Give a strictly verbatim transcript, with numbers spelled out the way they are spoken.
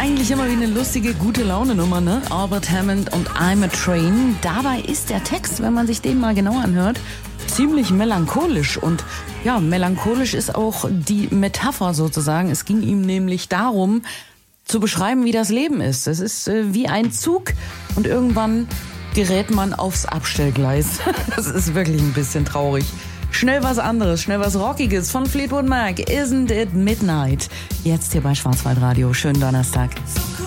eigentlich immer wie eine lustige, gute Laune-Nummer, ne? Albert Hammond und I'm a Train. Dabei ist der Text, wenn man sich den mal genau anhört, ziemlich melancholisch. Und ja, melancholisch ist auch die Metapher sozusagen. Es ging ihm nämlich darum, zu beschreiben, wie das Leben ist. Es ist äh, wie ein Zug und irgendwann gerät man aufs Abstellgleis. Das ist wirklich ein bisschen traurig. Schnell was anderes, schnell was Rockiges von Fleetwood Mac. Isn't it Midnight? Jetzt hier bei Schwarzwaldradio. Schönen Donnerstag.